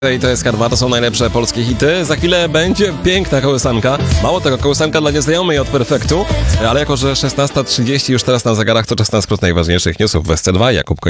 I to jest K2, to są najlepsze polskie hity. Za chwilę będzie piękna kołysanka. Mało tego, kołysanka dla nieznajomej od Perfektu. Ale jako, że 16:30 już teraz na zegarach, to czas na skrót najważniejszych newsów w SC2. Jakub